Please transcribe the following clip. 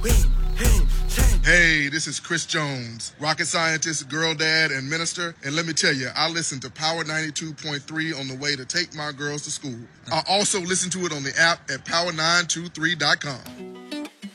Hey, this is Chris Jones, rocket scientist, girl dad, and minister. And let me tell you, I listen to Power 92.3 on the way to take my girls to school. I also listen to it on the app at power923.com.